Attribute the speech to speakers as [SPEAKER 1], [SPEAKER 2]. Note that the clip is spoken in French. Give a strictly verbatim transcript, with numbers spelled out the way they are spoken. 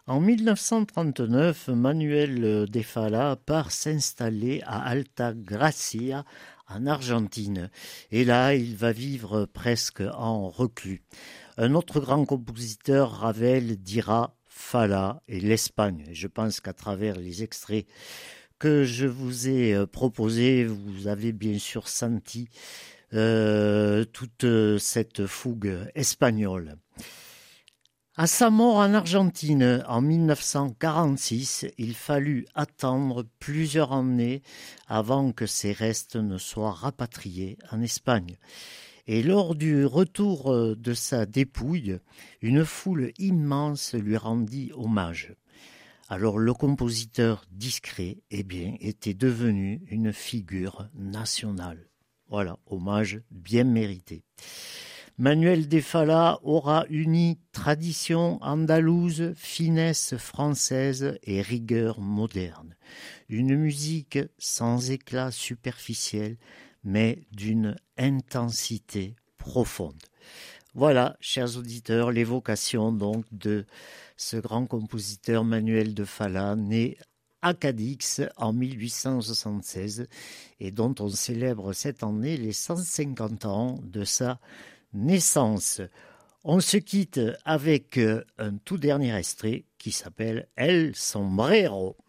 [SPEAKER 1] En mille neuf cent trente-neuf, Manuel de Falla part s'installer à Altagracia, en Argentine. Et là, il va vivre presque en reclus. Un autre grand compositeur, Ravel, dira Falla et l'Espagne. Et je pense qu'à travers les extraits que je vous ai proposés, vous avez bien sûr senti euh, toute cette fougue espagnole. À sa mort en Argentine en mille neuf cent quarante-six, il fallut attendre plusieurs années avant que ses restes ne soient rapatriés en Espagne. Et lors du retour de sa dépouille, une foule immense lui rendit hommage. Alors le compositeur discret, eh bien, était devenu une figure nationale. Voilà, hommage bien mérité. Manuel de Falla aura uni tradition andalouse, finesse française et rigueur moderne. Une musique sans éclat superficiel, mais d'une intensité profonde. Voilà, chers auditeurs, l'évocation donc de ce grand compositeur Manuel de Falla, né à Cadix en mille huit cent soixante-seize et dont on célèbre cette année les cent cinquante ans de sa naissance. On se quitte avec un tout dernier extrait qui s'appelle El Sombrero.